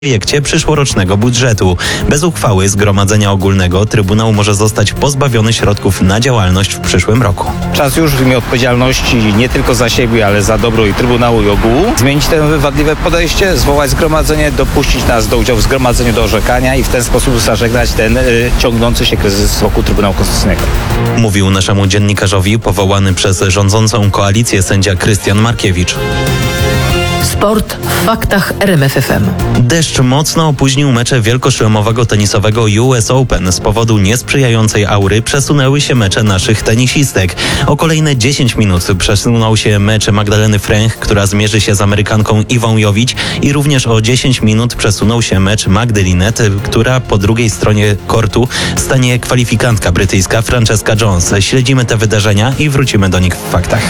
projekcie przyszłorocznego budżetu. Bez uchwały Zgromadzenia Ogólnego Trybunał może zostać pozbawiony środków na działalność w przyszłym roku. Czas już w imię odpowiedzialności nie tylko za siebie, ale za dobro i Trybunału i ogółu zmienić to wadliwe podejście, zwołać zgromadzenie, dopuścić nas do udziału w zgromadzeniu do orzekania i w ten sposób zażegnać ten ciągnący się kryzys wokół Trybunału Konstytucyjnego. Mówił naszemu dziennikarzowi powołany przez rządzącą koalicję sędzia Krystian Markiewicz. Sport w faktach RMF FM. Deszcz mocno opóźnił mecze wielkoszlemowego tenisowego US Open. Z powodu niesprzyjającej aury przesunęły się mecze naszych tenisistek. O kolejne 10 minut przesunął się mecz Magdaleny Fręch, która zmierzy się z Amerykanką Iwą Jowić, i również o 10 minut przesunął się mecz Magdy Linnet, która po drugiej stronie kortu stanie kwalifikantka brytyjska Francesca Jones. Śledzimy te wydarzenia i wrócimy do nich w faktach.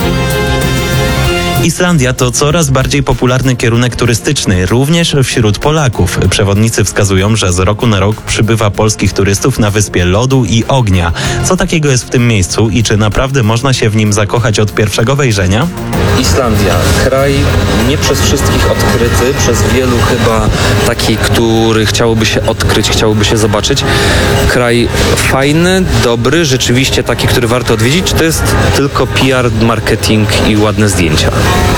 Islandia to coraz bardziej popularny kierunek turystyczny, również wśród Polaków. Przewodnicy wskazują, że z roku na rok przybywa polskich turystów na wyspie lodu i ognia. Co takiego jest w tym miejscu i czy naprawdę można się w nim zakochać od pierwszego wejrzenia? Islandia, kraj nie przez wszystkich odkryty, przez wielu chyba taki, który chciałoby się odkryć, chciałoby się zobaczyć. Kraj fajny, dobry, rzeczywiście taki, który warto odwiedzić. Czy to jest tylko PR, marketing i ładne zdjęcia?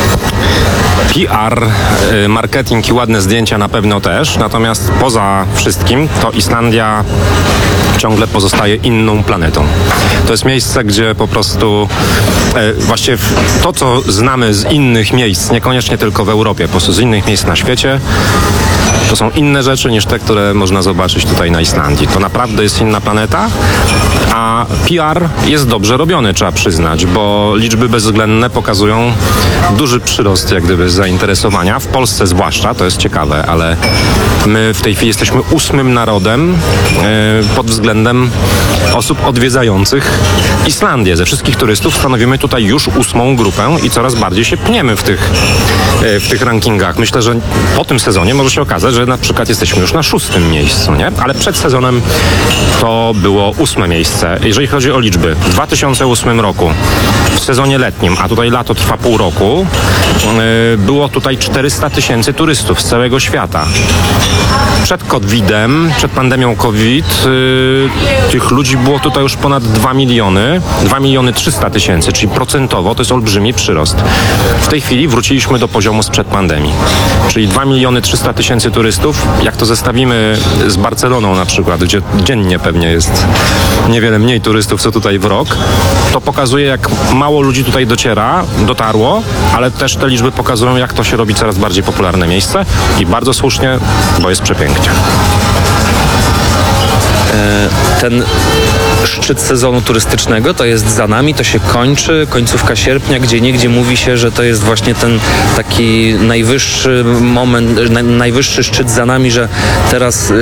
PR, marketing i ładne zdjęcia na pewno też, natomiast poza wszystkim to Islandia ciągle pozostaje inną planetą. To jest miejsce, gdzie po prostu właściwie to, co znamy z innych miejsc, niekoniecznie tylko w Europie, po prostu z innych miejsc na świecie, to są inne rzeczy niż te, które można zobaczyć tutaj na Islandii. To naprawdę jest inna planeta, a PR jest dobrze robiony, trzeba przyznać, bo liczby bezwzględne pokazują duży przyrost jak gdyby zainteresowania. W Polsce zwłaszcza, to jest ciekawe, ale my w tej chwili jesteśmy 8. narodem pod względem osób odwiedzających Islandię. Ze wszystkich turystów stanowimy tutaj już 8. grupę i coraz bardziej się pniemy w tych rankingach. Myślę, że po tym sezonie może się okazać, że na przykład jesteśmy już na 6. miejscu, nie? Ale przed sezonem to było 8. miejsce. Jeżeli chodzi o liczby, w 2008 roku w sezonie letnim, a tutaj lato trwa pół roku, było tutaj 400 000 turystów z całego świata. Przed COVID-em, przed pandemią COVID, tych ludzi było tutaj już ponad 2 300 000, czyli procentowo to jest olbrzymi przyrost. W tej chwili wróciliśmy do poziomu sprzed pandemii, czyli 2 300 000 turystów. Jak to zestawimy z Barceloną na przykład, gdzie dziennie pewnie jest niewiele mniej turystów, co tutaj w rok, to pokazuje, jak mało ludzi tutaj dotarło, ale też te liczby pokazują, jak to się robi coraz bardziej popularne miejsce i bardzo słusznie, bo jest przepięknie. Ten szczyt sezonu turystycznego to jest za nami, to się kończy, końcówka sierpnia, gdzieniegdzie mówi się, że to jest właśnie ten taki najwyższy moment, najwyższy szczyt za nami, że teraz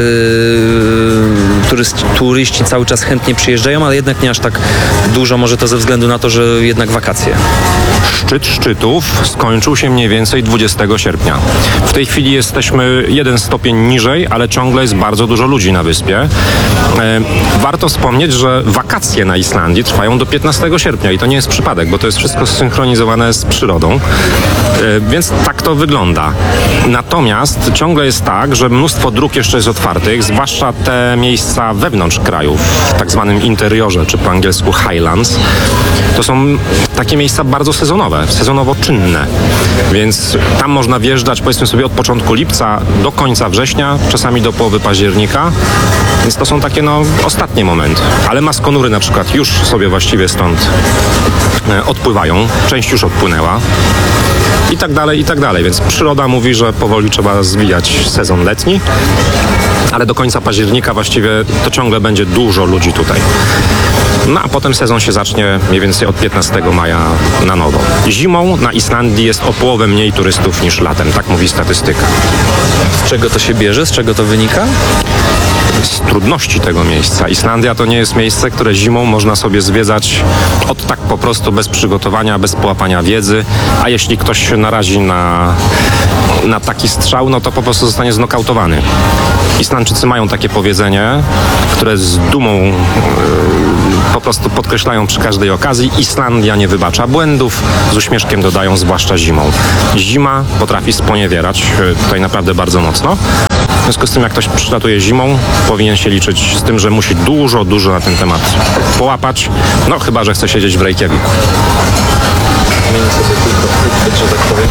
turyści cały czas chętnie przyjeżdżają, ale jednak nie aż tak dużo, może to ze względu na to, że jednak wakacje. Szczyt szczytów skończył się mniej więcej 20 sierpnia. W tej chwili jesteśmy 1 stopień niżej, ale ciągle jest bardzo dużo ludzi na wyspie. Warto wspomnieć, że wakacje na Islandii trwają do 15 sierpnia i to nie jest przypadek, bo to jest wszystko zsynchronizowane z przyrodą, więc tak to wygląda. Natomiast ciągle jest tak, że mnóstwo dróg jeszcze jest otwartych, zwłaszcza te miejsca wewnątrz kraju, w tak zwanym interiorze, czy po angielsku Highlands. To są takie miejsca bardzo sezonowo czynne, więc tam można wjeżdżać, powiedzmy sobie, od początku lipca do końca września, czasami do połowy października, więc to są takie ostatnie momenty. Ale Maskonury na przykład już sobie właściwie stąd odpływają, część już odpłynęła i tak dalej, więc przyroda mówi, że powoli trzeba zwijać sezon letni, ale do końca października właściwie to ciągle będzie dużo ludzi tutaj. No a potem sezon się zacznie mniej więcej od 15 maja na nowo. Zimą na Islandii jest o połowę mniej turystów niż latem, tak mówi statystyka. Z czego to się bierze? Z czego to wynika? z trudności tego miejsca. Islandia to nie jest miejsce, które zimą można sobie zwiedzać od tak po prostu bez przygotowania, bez połapania wiedzy, a jeśli ktoś się narazi na taki strzał, no to po prostu zostanie znokautowany. Islandczycy mają takie powiedzenie, które z dumą po prostu podkreślają przy każdej okazji: Islandia nie wybacza błędów, z uśmieszkiem dodają, zwłaszcza zimą. Zima potrafi sponiewierać tutaj naprawdę bardzo mocno. W związku z tym, jak ktoś przylatuje zimą, powinien się liczyć z tym, że musi dużo na ten temat połapać, no chyba że chce siedzieć w Reykjaviku. Zmienię sobie tylko chwyt, że tak powiem,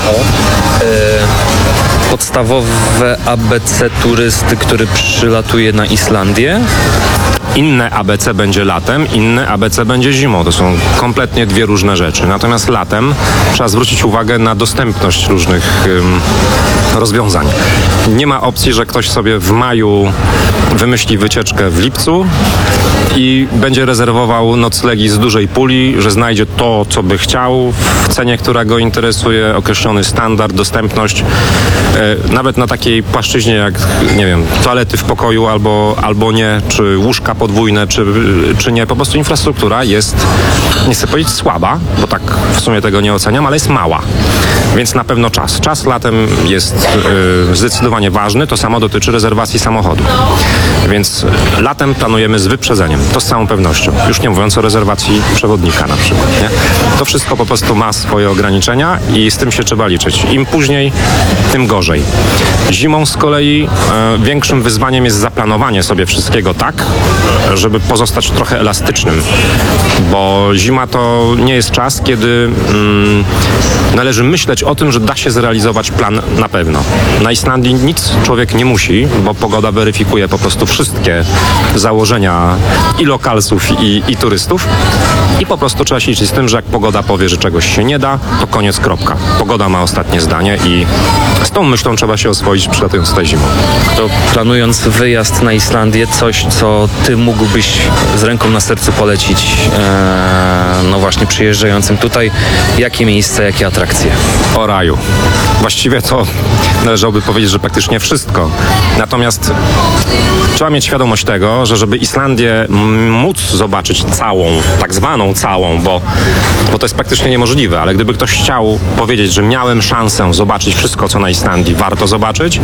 podstawowe ABC turysty, który przylatuje na Islandię. Inne ABC będzie latem, inne ABC będzie zimą. To są kompletnie dwie różne rzeczy. Natomiast latem trzeba zwrócić uwagę na dostępność różnych rozwiązań. Nie ma opcji, że ktoś sobie w maju wymyśli wycieczkę w lipcu i będzie rezerwował noclegi z dużej puli, że znajdzie to, co by chciał, w cenie, która go interesuje, określony standard, dostępność. Nawet na takiej płaszczyźnie jak, nie wiem, toalety w pokoju albo nie, czy łóżka podwójne, czy nie. Po prostu infrastruktura jest, nie chcę powiedzieć słaba, bo tak w sumie tego nie oceniam, ale jest mała. Więc na pewno czas. Czas latem jest zdecydowanie ważny. To samo dotyczy rezerwacji samochodu. Więc latem planujemy z wyprzedzeniem. To z całą pewnością. Już nie mówiąc o rezerwacji przewodnika na przykład. Nie? To wszystko po prostu ma swoje ograniczenia i z tym się trzeba liczyć. Im później, tym gorzej. Zimą z kolei większym wyzwaniem jest zaplanowanie sobie wszystkiego tak, żeby pozostać trochę elastycznym. Bo zima to nie jest czas, kiedy należy myśleć o tym, że da się zrealizować plan na pewno. Na Islandii nic człowiek nie musi, bo pogoda weryfikuje po prostu wszystkie założenia i lokalsów, i turystów. I po prostu trzeba się liczyć z tym, że jak pogoda powie, że czegoś się nie da, to koniec, kropka. Pogoda ma ostatnie zdanie i z tą myślą trzeba się oswoić, przylatując tutaj zimą. To planując wyjazd na Islandię, coś, co ty mógłbyś z ręką na sercu polecić, no właśnie przyjeżdżającym tutaj, jakie miejsca, jakie atrakcje? O raju. Właściwie to należałoby powiedzieć, że praktycznie wszystko. Natomiast trzeba mieć świadomość tego, że żeby Islandię móc zobaczyć całą, tak zwaną całą, bo to jest praktycznie niemożliwe, ale gdyby ktoś chciał powiedzieć, że miałem szansę zobaczyć wszystko, co na Islandii warto zobaczyć,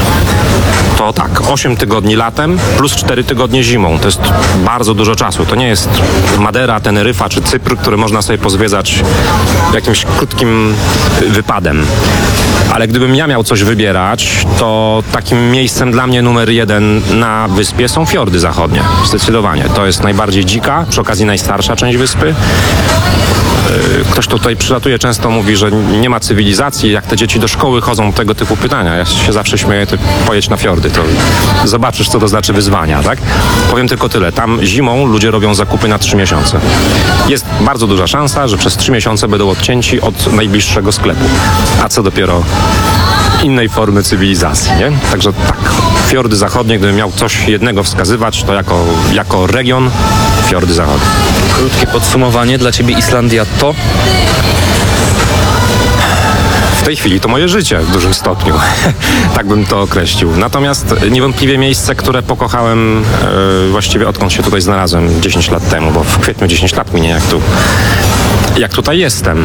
to tak, 8 tygodni latem plus 4 tygodnie zimą. To jest bardzo dużo czasu. To nie jest Madera, Teneryfa czy Cypr, który można sobie pozwiedzać jakimś krótkim wypadem. Ale gdybym ja miał coś wybierać, to takim miejscem dla mnie numer 1 na wyspie są fiordy zachodnie. Zdecydowanie. To jest najbardziej dzika, przy okazji najstarsza część wyspy. Ktoś tutaj przylatuje, często mówi, że nie ma cywilizacji. Jak te dzieci do szkoły chodzą, tego typu pytania. Ja się zawsze śmieję, ty pojedź na fiordy, to zobaczysz, co to znaczy wyzwania, tak? Powiem tylko tyle. Tam zimą ludzie robią zakupy na 3 miesiące. Jest bardzo duża szansa, że przez 3 miesiące będą odcięci od najbliższego sklepu. A co dopiero innej formy cywilizacji, nie? Także tak, fiordy zachodnie, gdybym miał coś jednego wskazywać, to jako region fiordy zachodnie. Krótkie podsumowanie. Dla ciebie Islandia to? W tej chwili to moje życie w dużym stopniu. Tak bym to określił. Natomiast niewątpliwie miejsce, które pokochałem właściwie odkąd się tutaj znalazłem 10 lat temu, bo w kwietniu 10 lat minie, jak tutaj jestem.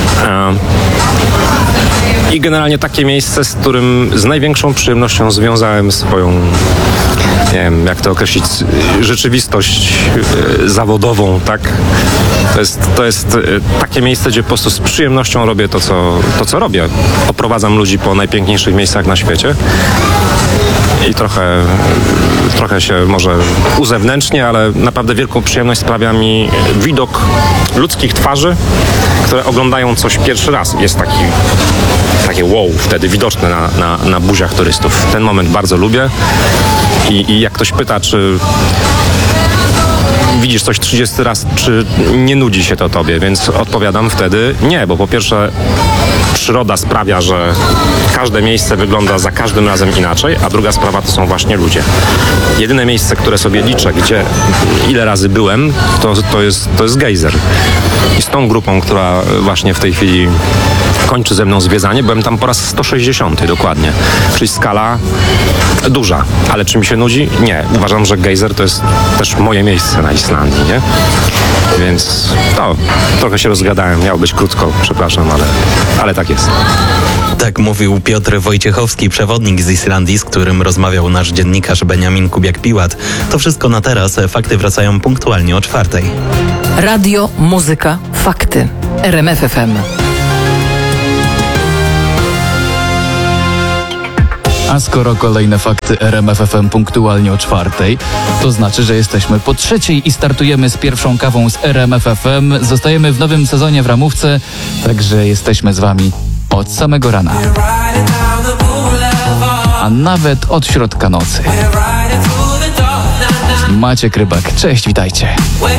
I generalnie takie miejsce, z którym z największą przyjemnością związałem swoją, nie wiem, jak to określić, rzeczywistość zawodową, tak? To jest takie miejsce, gdzie po prostu z przyjemnością robię to, co robię. Oprowadzam ludzi po najpiękniejszych miejscach na świecie. I trochę się może uzewnętrznie, ale naprawdę wielką przyjemność sprawia mi widok ludzkich twarzy, które oglądają coś pierwszy raz. Jest takie wow wtedy widoczne na buziach turystów. Ten moment bardzo lubię i jak ktoś pyta, czy widzisz coś 30 raz, czy nie nudzi się to tobie, więc odpowiadam wtedy nie, bo po pierwsze przyroda sprawia, że każde miejsce wygląda za każdym razem inaczej, a druga sprawa to są właśnie ludzie. Jedyne miejsce, które sobie liczę, ile razy byłem, to jest gejzer. I z tą grupą, która właśnie w tej chwili kończy ze mną zwiedzanie. Byłem tam po raz 160 dokładnie, czyli skala duża. Ale czy mi się nudzi? Nie. Uważam, że gejzer to jest też moje miejsce na Islandii, nie? Więc no, trochę się rozgadałem. Miało być krótko, przepraszam, ale tak jest. Tak mówił Piotr Wojciechowski, przewodnik z Islandii, z którym rozmawiał nasz dziennikarz Beniamin Kubiak-Piłat. To wszystko na teraz. Fakty wracają punktualnie o 4:00. Radio, muzyka, fakty. RMF FM. A skoro kolejne fakty RMF FM punktualnie o 4:00, to znaczy, że jesteśmy po 3:00 i startujemy z pierwszą kawą z RMF FM. Zostajemy w nowym sezonie w ramówce, także jesteśmy z wami od samego rana. A nawet od środka nocy. Maciek Rybak, cześć, witajcie.